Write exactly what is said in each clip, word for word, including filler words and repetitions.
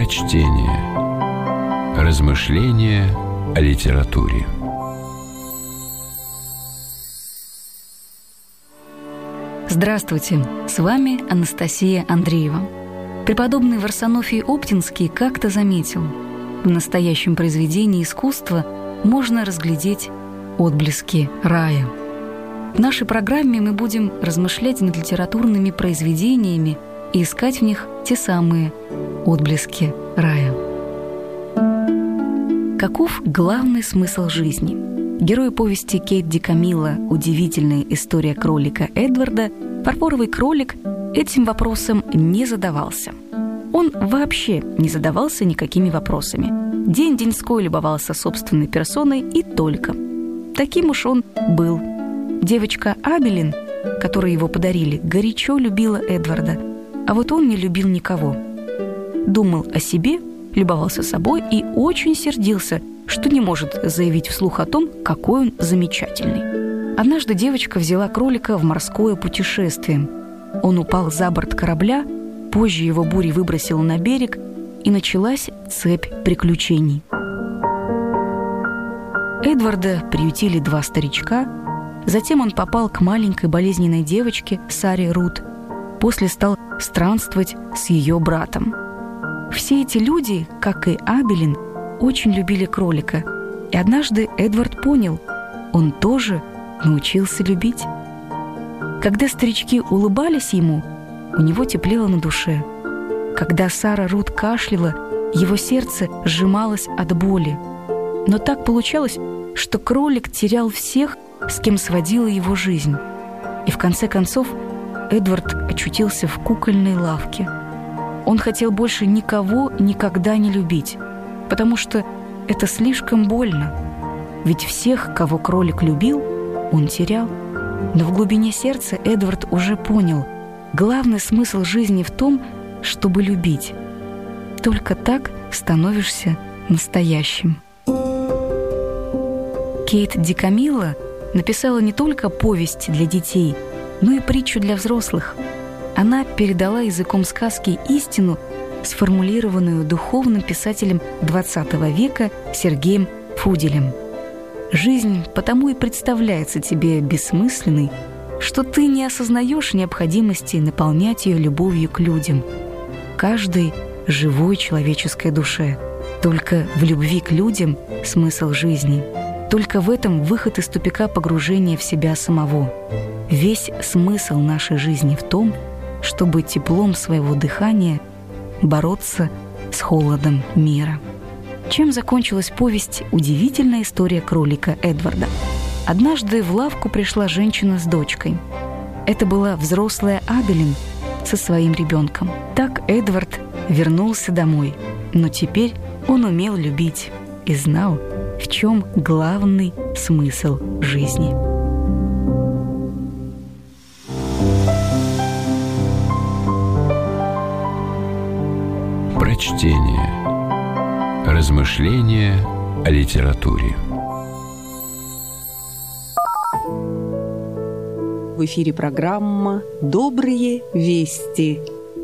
Прочтение. Размышления о литературе. Здравствуйте, с вами Анастасия Андреева. Преподобный Варсонофий Оптинский как-то заметил: в настоящем произведении искусства можно разглядеть отблески рая. В нашей программе мы будем размышлять над литературными произведениями и искать в них те самые отблески рая. Каков главный смысл жизни? Герой повести Кейт Ди Камило «Удивительная история кролика Эдварда» фарфоровый кролик этим вопросом не задавался. Он вообще не задавался никакими вопросами. День-деньской любовался собственной персоной и только. Таким уж он был. Девочка Абелин, которой его подарили, горячо любила Эдварда, а вот он не любил никого. Думал о себе, любовался собой и очень сердился, что не может заявить вслух о том, какой он замечательный. Однажды девочка взяла кролика в морское путешествие. Он упал за борт корабля, позже его бурей выбросило на берег, и началась цепь приключений. Эдварда приютили два старичка, затем он попал к маленькой болезненной девочке Саре Рут, после стал странствовать с ее братом. Все эти люди, как и Абелин, очень любили кролика, и однажды Эдвард понял, он тоже научился любить. Когда старички улыбались ему, у него теплело на душе. Когда Сара Рут кашляла, его сердце сжималось от боли. Но так получалось, что кролик терял всех, с кем сводила его жизнь. И в конце концов Эдвард очутился в кукольной лавке. Он хотел больше никого никогда не любить, потому что это слишком больно. Ведь всех, кого кролик любил, он терял. Но в глубине сердца Эдвард уже понял, главный смысл жизни в том, чтобы любить. Только так становишься настоящим. Кейт Ди Камило написала не только повесть для детей, но и притчу для взрослых. Она передала языком сказки истину, сформулированную духовным писателем двадцатого века Сергеем Фуделем. Жизнь потому и представляется тебе бессмысленной, что ты не осознаешь необходимости наполнять ее любовью к людям, каждой живой человеческой душе. Только в любви к людям смысл жизни. Только в этом выход из тупика погружения в себя самого. Весь смысл нашей жизни в том, чтобы теплом своего дыхания бороться с холодом мира. Чем закончилась повесть «Удивительная история кролика Эдварда»? Однажды в лавку пришла женщина с дочкой. Это была взрослая Абелин со своим ребенком. Так Эдвард вернулся домой, но теперь он умел любить и знал, в чем главный смысл жизни. Прочтение. Размышления о литературе. В эфире программа «Добрые вести».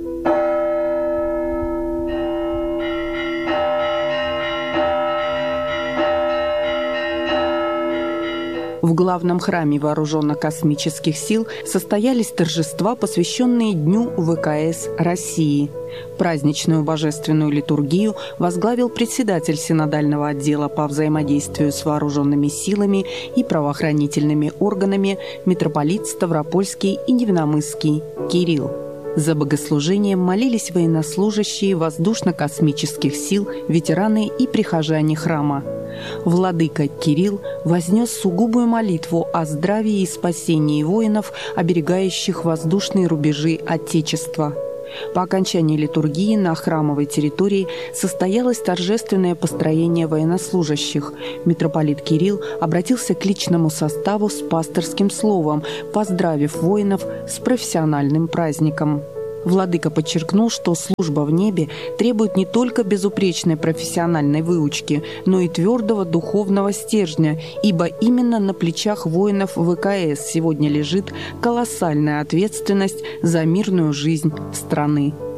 В главном храме Вооруженно-космических сил состоялись торжества, посвященные Дню ВКС России. Праздничную божественную литургию возглавил председатель синодального отдела по взаимодействию с вооруженными силами и правоохранительными органами митрополит Ставропольский и Невиномысский Кирилл. За богослужением молились военнослужащие воздушно-космических сил, ветераны и прихожане храма. Владыка Кирилл вознес сугубую молитву о здравии и спасении воинов, оберегающих воздушные рубежи Отечества. По окончании литургии на храмовой территории состоялось торжественное построение военнослужащих. Митрополит Кирилл обратился к личному составу с пасторским словом, поздравив воинов с профессиональным праздником. Владыка подчеркнул, что служба в небе требует не только безупречной профессиональной выучки, но и твердого духовного стержня, ибо именно на плечах воинов ВКС сегодня лежит колоссальная ответственность за мирную жизнь страны.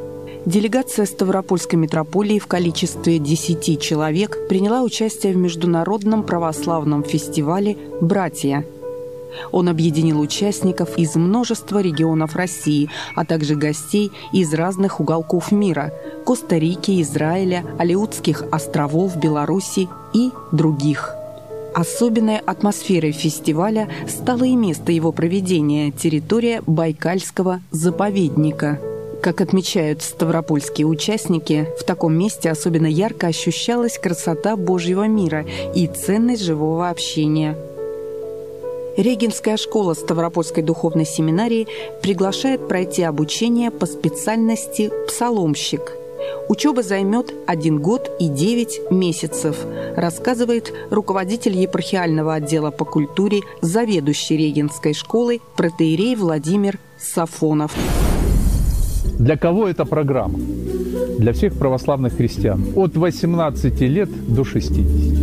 Делегация Ставропольской митрополии в количестве десяти человек приняла участие в международном православном фестивале «Братья». Он объединил участников из множества регионов России, а также гостей из разных уголков мира – Коста-Рики, Израиля, Алеутских островов, Беларуси и других. Особенной атмосферой фестиваля стало и место его проведения – территория Байкальского заповедника. Как отмечают ставропольские участники, в таком месте особенно ярко ощущалась красота Божьего мира и ценность живого общения. Регенская школа Ставропольской духовной семинарии приглашает пройти обучение по специальности «Псаломщик». Учеба займет один год и девять месяцев, рассказывает руководитель епархиального отдела по культуре, заведующий Регенской школой протоиерей Владимир Сафонов. Для кого эта программа? Для всех православных христиан от восемнадцати лет до шестидесяти.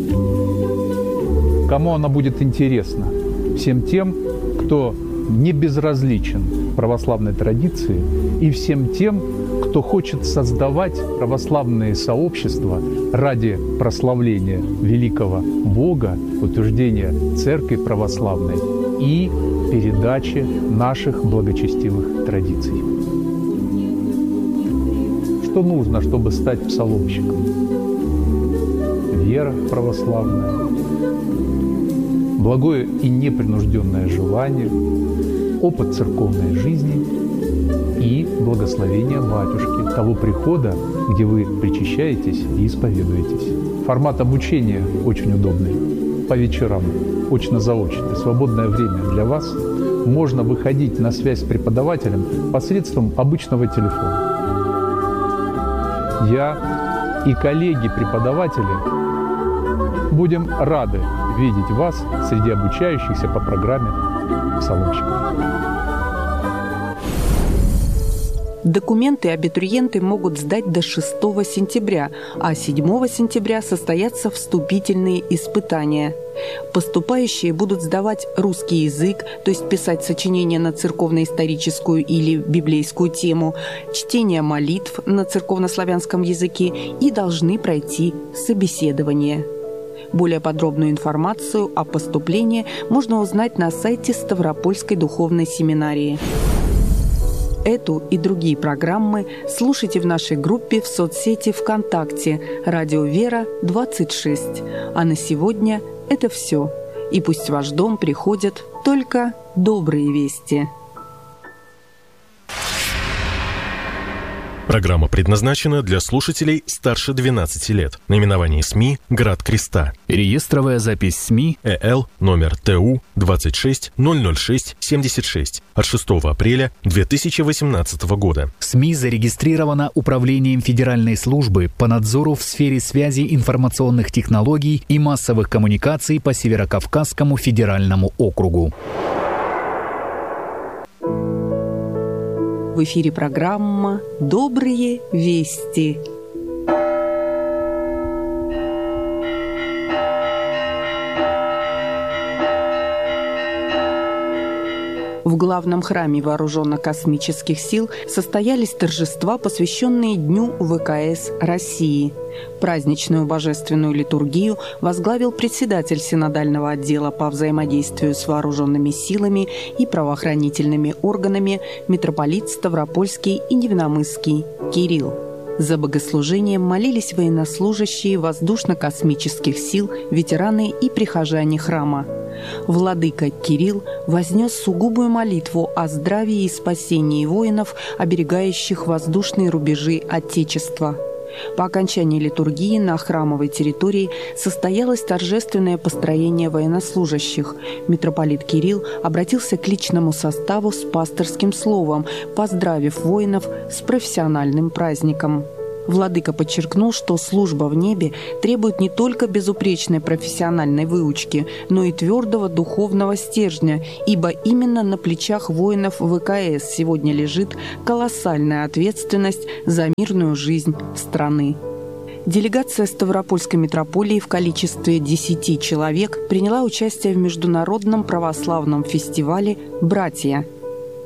Кому она будет интересна? Всем тем, кто не безразличен православной традиции, и всем тем, кто хочет создавать православные сообщества ради прославления великого Бога, утверждения Церкви Православной и передачи наших благочестивых традиций. Что нужно, чтобы стать псаломщиком? Вера православная, благое и непринужденное желание, опыт церковной жизни и благословение батюшки, того прихода, где вы причащаетесь и исповедуетесь. Формат обучения очень удобный. По вечерам, очно-заочно, свободное время для вас. Можно выходить на связь с преподавателем посредством обычного телефона. Я и коллеги-преподаватели будем рады видеть вас среди обучающихся по программе псаломщиков. Документы абитуриенты могут сдать до шестого сентября, а седьмого сентября состоятся вступительные испытания. Поступающие будут сдавать русский язык, то есть писать сочинения на церковно-историческую или библейскую тему, чтение молитв на церковнославянском языке и должны пройти собеседование. Более подробную информацию о поступлении можно узнать на сайте Ставропольской духовной семинарии. Эту и другие программы слушайте в нашей группе в соцсети ВКонтакте «Радио Вера двадцать шесть». А на сегодня это все. И пусть в ваш дом приходят только добрые вести. Программа предназначена для слушателей старше двенадцати лет. Наименование СМИ «Град Креста». Реестровая запись СМИ ЭЛ номер ТУ двадцать шесть ноль ноль шесть семьдесят шесть от шестого апреля две тысячи восемнадцатого года. СМИ зарегистрирована Управлением Федеральной службы по надзору в сфере связи, информационных технологий и массовых коммуникаций по Северокавказскому федеральному округу. В эфире программа «Добрые вести». В главном храме Вооруженно-космических сил состоялись торжества, посвященные Дню ВКС России. Праздничную божественную литургию возглавил председатель синодального отдела по взаимодействию с вооруженными силами и правоохранительными органами митрополит Ставропольский и Невиномысский Кирилл. За богослужением молились военнослужащие воздушно-космических сил, ветераны и прихожане храма. Владыка Кирилл вознес сугубую молитву о здравии и спасении воинов, оберегающих воздушные рубежи Отечества. По окончании литургии на храмовой территории состоялось торжественное построение военнослужащих. Митрополит Кирилл обратился к личному составу с пасторским словом, поздравив воинов с профессиональным праздником. Владыка подчеркнул, что служба в небе требует не только безупречной профессиональной выучки, но и твердого духовного стержня, ибо именно на плечах воинов ВКС сегодня лежит колоссальная ответственность за мирную жизнь страны. Делегация Ставропольской митрополии в количестве десяти человек приняла участие в международном православном фестивале «Братья».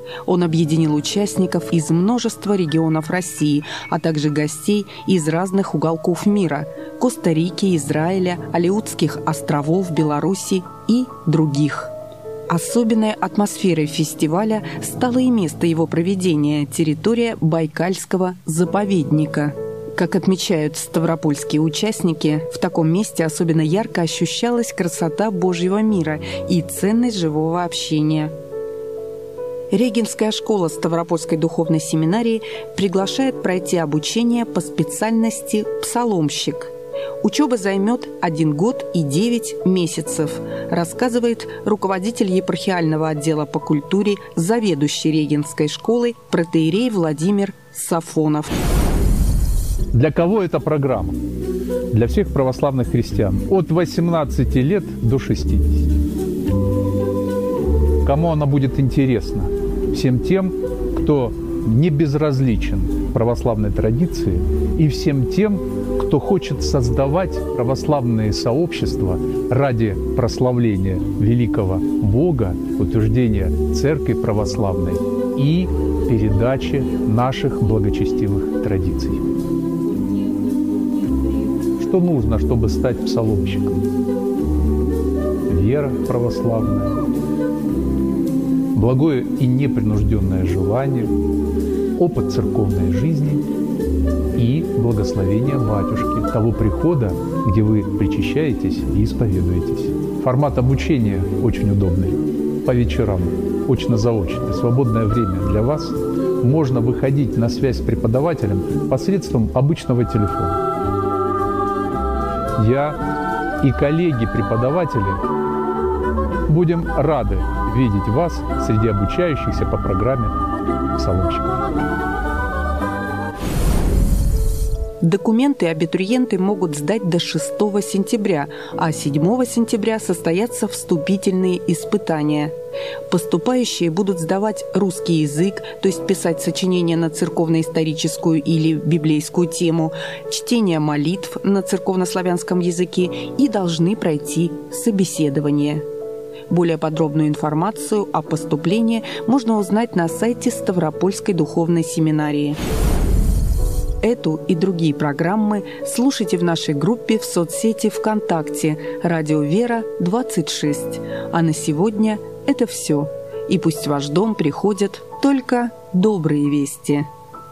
Он объединил участников из множества регионов России, а также гостей из разных уголков мира – Коста-Рики, Израиля, Алеутских островов, Беларуси и других. Особенной атмосферой фестиваля стало и место его проведения – территория Байкальского заповедника. Как отмечают ставропольские участники, в таком месте особенно ярко ощущалась красота Божьего мира и ценность живого общения. Регенская школа Ставропольской духовной семинарии приглашает пройти обучение по специальности «Псаломщик». Учеба займет один год и девять месяцев, рассказывает руководитель епархиального отдела по культуре, заведующий Регенской школой протоиерей Владимир Сафонов. Для кого эта программа? Для всех православных христиан от восемнадцати лет до шестидесяти. Кому она будет интересна? Всем тем, кто не безразличен православной традиции, и всем тем, кто хочет создавать православные сообщества ради прославления великого Бога, утверждения Церкви Православной и передачи наших благочестивых традиций. Что нужно, чтобы стать псаломщиком? Вера православная, благое и непринужденное желание, опыт церковной жизни и благословение батюшки, того прихода, где вы причащаетесь и исповедуетесь. Формат обучения очень удобный. По вечерам, очно-заочно, свободное время для вас. Можно выходить на связь с преподавателем посредством обычного телефона. Я и коллеги-преподаватели будем рады видеть вас среди обучающихся по программе псаломщиков. Документы абитуриенты могут сдать до шестого сентября, а седьмого сентября состоятся вступительные испытания. Поступающие будут сдавать русский язык, то есть писать сочинения на церковно-историческую или библейскую тему, чтение молитв на церковнославянском языке и должны пройти собеседование. Более подробную информацию о поступлении можно узнать на сайте Ставропольской духовной семинарии. Эту и другие программы слушайте в нашей группе в соцсети ВКонтакте «Радио Вера двадцать шесть». А на сегодня это все. И пусть в ваш дом приходят только добрые вести.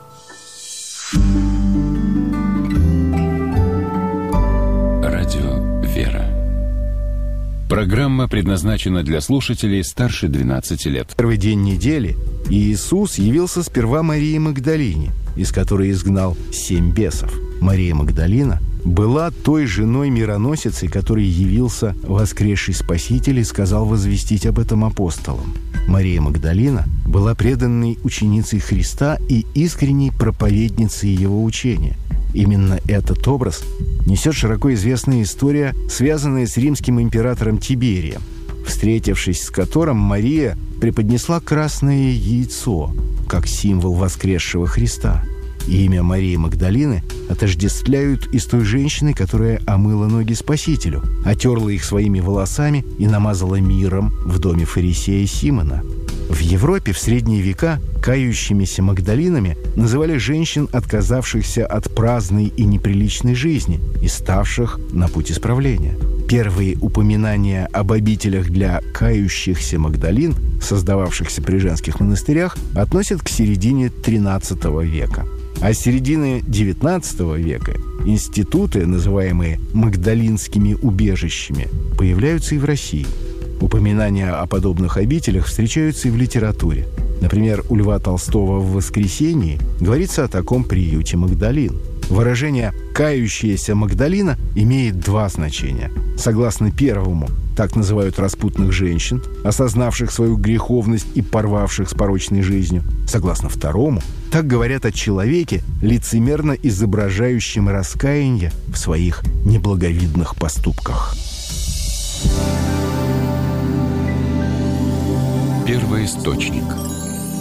Радио Вера. Программа предназначена для слушателей старше двенадцати лет. Первый день недели Иисус явился сперва Марии Магдалине, из которой изгнал семь бесов. Мария Магдалина была той женой-мироносицей, которой явился воскресший Спаситель и сказал возвестить об этом апостолам. Мария Магдалина была преданной ученицей Христа и искренней проповедницей Его учения. Именно этот образ несет широко известная история, связанная с римским императором Тиберием, встретившись с которым Мария преподнесла красное яйцо, как символ воскресшего Христа. Имя Марии Магдалины отождествляют и с той женщиной, которая омыла ноги Спасителю, отерла их своими волосами и намазала миром в доме фарисея Симона. В Европе в средние века кающимися Магдалинами называли женщин, отказавшихся от праздной и неприличной жизни и ставших на путь исправления. Первые упоминания об обителях для кающихся Магдалин, создававшихся при женских монастырях, относят к середине тринадцатого века. А с середины девятнадцатого века институты, называемые магдалинскими убежищами, появляются и в России. Упоминания о подобных обителях встречаются и в литературе. Например, у Льва Толстого в «Воскресении» говорится о таком приюте Магдалин. Выражение «кающаяся Магдалина» имеет два значения. Согласно первому, так называют распутных женщин, осознавших свою греховность и порвавших с порочной жизнью. Согласно второму, так говорят о человеке, лицемерно изображающем раскаяние в своих неблаговидных поступках. Первоисточник.